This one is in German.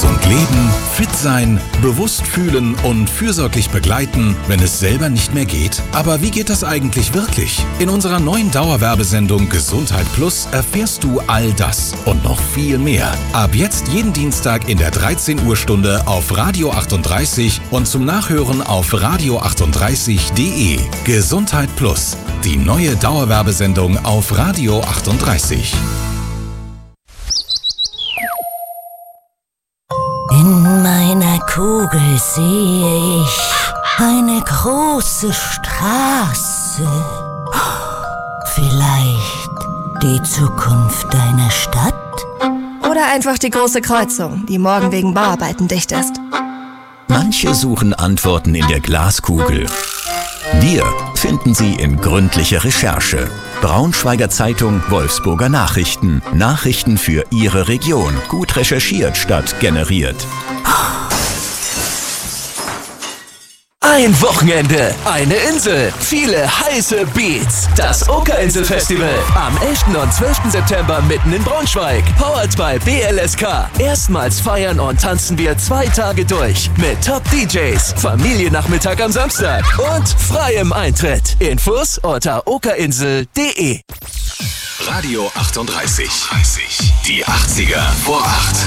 Gesund leben, fit sein, bewusst fühlen und fürsorglich begleiten, wenn es selber nicht mehr geht? Aber wie geht das eigentlich wirklich? In unserer neuen Dauerwerbesendung Gesundheit Plus erfährst du all das und noch viel mehr. Ab jetzt jeden Dienstag in der 13 Uhr Stunde auf Radio 38 und zum Nachhören auf radio38.de. Gesundheit Plus, die neue Dauerwerbesendung auf Radio 38. In meiner Kugel sehe ich eine große Straße. Vielleicht die Zukunft deiner Stadt? Oder einfach die große Kreuzung, die morgen wegen Bauarbeiten dicht ist. Manche suchen Antworten in der Glaskugel. Wir finden sie in gründlicher Recherche. Braunschweiger Zeitung, Wolfsburger Nachrichten. Nachrichten für Ihre Region. Gut recherchiert statt generiert. Ein Wochenende, eine Insel, viele heiße Beats. Das Oka-Insel-Festival am 11. und 12. September mitten in Braunschweig. Powered by BLSK. Erstmals feiern und tanzen wir 2 Tage durch. Mit Top-DJs, Familiennachmittag am Samstag und freiem Eintritt. Infos unter okainsel.de. Radio 38. Die 80er vor 8.